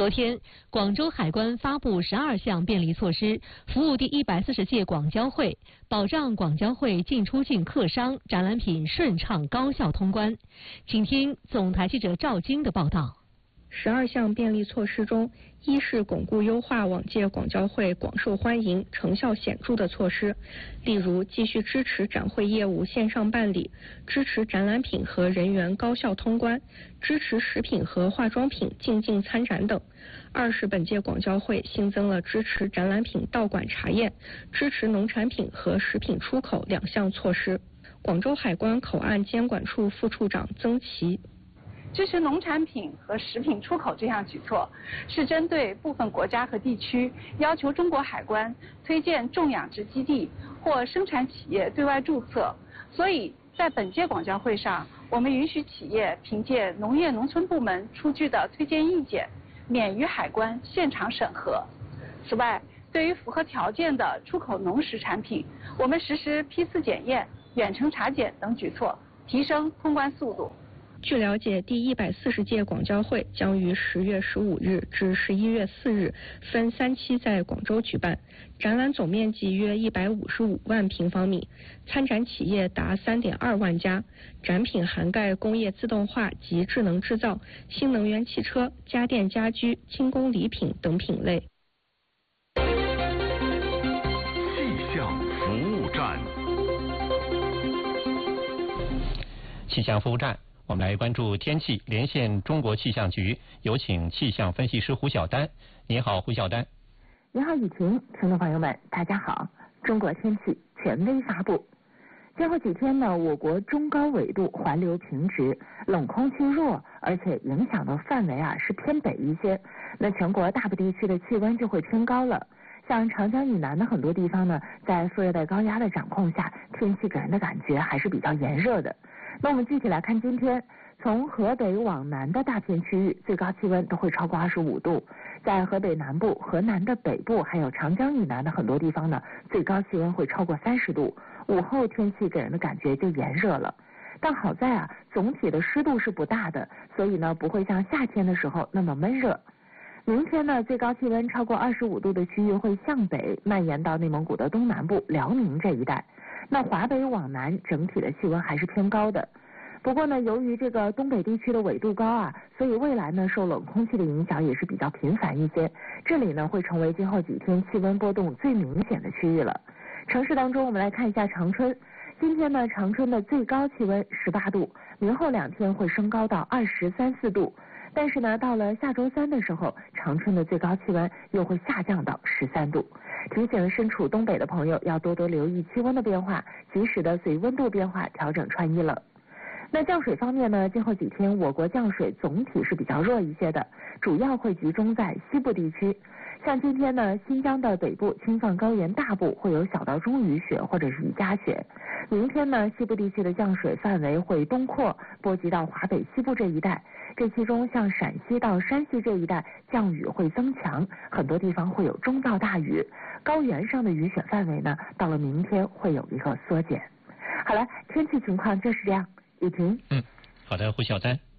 昨天，广州海关发布12项便利措施，服务第140届广交会，保障广交会进出境客商展览品顺畅高效通关。请听总台记者赵晶的报道。 12项便利措施中，一是巩固优化往届广交会广受欢迎、成效显著的措施，例如继续支持展会业务线上办理，支持展览品和人员高效通关，支持食品和化妆品进境参展等。二是本届广交会新增了支持展览品到馆查验、支持农产品和食品出口2项措施。广州海关口岸监管处副处长曾琦。 支持农产品和食品出口这项举措，是针对部分国家和地区要求中国海关推荐重养殖基地或生产企业对外注册，所以在本届广交会上，我们允许企业凭借农业农村部门出具的推荐意见，免于海关现场审核。此外，对于符合条件的出口农食产品，我们实施批次检验、远程查检等举措，提升通关速度。 据了解，第140届广交会将于10月15日至11月4日分3期在广州举办，展览总面积约155万平方米，参展企业达3.2万家，展品涵盖工业自动化及智能制造、新能源汽车、家电家居、轻工礼品等品类。 气象服务站， 气象服务站。我们来关注天气，连线中国气象局，有请气象分析师胡晓丹。你好，胡晓丹。 你好，雨婷，听众朋友们，大家好。中国天气权威发布，今后几天呢，我国中高纬度环流平直，冷空气弱，而且影响的范围是偏北一些。那全国大部地区的气温就会偏高了。像长江以南的很多地方呢，在副热带高压的掌控下，天气给人的感觉还是比较炎热的。那我们具体来看今天，从河北往南的大片区域，最高气温都会超过25度。在河北南部、河南的北部，还有长江以南的很多地方呢，最高气温会超过30度。午后天气给人的感觉就炎热了。但好在总体的湿度是不大的，所以呢，不会像夏天的时候那么闷热。明天呢，最高气温超过25度的区域会向北蔓延到内蒙古的东南部、辽宁这一带。那华北往南整体的气温还是偏高的。不过呢，由于这个东北地区的纬度高所以未来呢，受冷空气的影响也是比较频繁一些。这里呢，会成为今后几天气温波动最明显的区域了。城市当中，我们来看一下长春。今天呢，长春的最高气温18度，明后2天会升高到23、24度。但是呢，到了下周3的时候，长春的最高气温又会下降到13度。提醒身处东北的朋友要多多留意气温的变化，及时的随温度变化调整穿衣了。那降水方面呢，今后几天我国降水总体是比较弱一些的，主要会集中在西部地区。像今天呢，新疆的北部、青藏高原大部会有小到中雨雪或者是雨夹雪。明天呢，西部地区的降水范围会东扩，波及到华北西部这一带。这其中像陕西到山西这一带降雨会增强，很多地方会有中到大雨。高原上的雨雪范围呢，到了明天会有一个缩减。好了，天气情况就是这样。雨婷。 好的，胡晓丹。